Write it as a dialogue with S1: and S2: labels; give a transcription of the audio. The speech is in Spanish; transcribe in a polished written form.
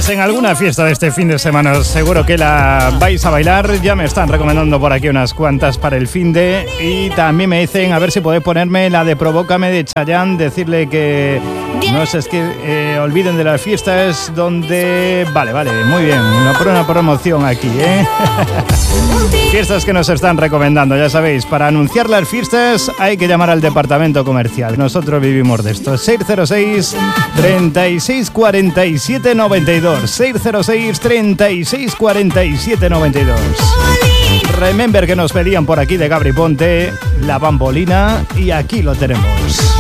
S1: Pues en alguna fiesta de este fin de semana seguro que la vais a bailar. Ya me están recomendando por aquí unas cuantas para el fin de. Y también me dicen a ver si podéis ponerme la de Provócame de Chayanne. Decirle que no se olviden de las fiestas donde... Vale, muy bien. Una promoción aquí, ¿eh? Fiestas que nos están recomendando, ya sabéis. Para anunciar las fiestas hay que llamar al departamento comercial. Nosotros vivimos de esto. 606 36 47 92. 606 36 47 92. Remember que nos pedían por aquí de Gabri Ponte, La Bambolina, y aquí lo tenemos.